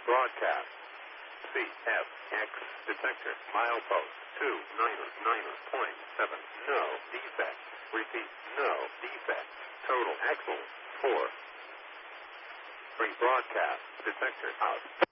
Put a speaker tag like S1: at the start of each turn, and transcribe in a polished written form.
S1: Broadcast. CFX detector. Milepost 299.7. No defect. Repeat. No defect. Total excellent. 4. Rebroadcast detector out.